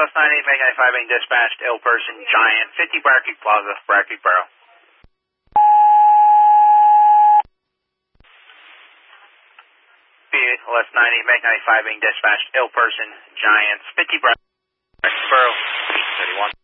BLS 98, Meg 95 being dispatched, ill person, Giant, 50 Briar Creek Plaza, Briar Creek Borough. BLS 98, Meg 95 being dispatched, ill person, Giants, 50 Briar Creek Borough, 31.